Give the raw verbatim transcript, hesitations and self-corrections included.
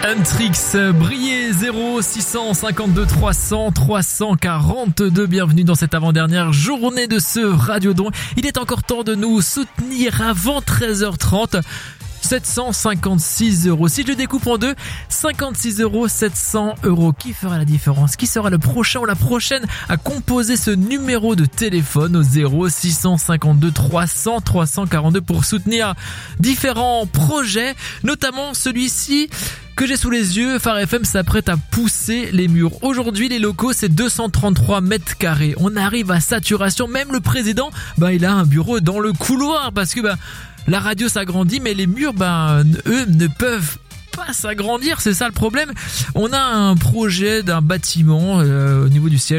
Antrix, briller zéro six cent cinquante-deux trois cents trois cent quarante-deux. Bienvenue dans cette avant-dernière journée de ce Radiodon. Il est encore temps de nous soutenir avant treize heures trente. sept cent cinquante-six euros. Si je le découpe en deux, cinquante-six euros, sept cents euros. Qui fera la différence? Qui sera le prochain ou la prochaine à composer ce numéro de téléphone au zéro six cent cinquante-deux trois cents trois cent quarante-deux pour soutenir différents projets, notamment celui-ci que j'ai sous les yeux. Phare F M s'apprête à pousser les murs. Aujourd'hui, les locaux, c'est deux cent trente-trois mètres carrés. On arrive à saturation. Même le président, bah, il a un bureau dans le couloir parce que, bah, la radio s'agrandit, mais les murs, ben, eux, ne peuvent pas s'agrandir. C'est ça le problème. On a un projet d'un bâtiment euh, au niveau du siège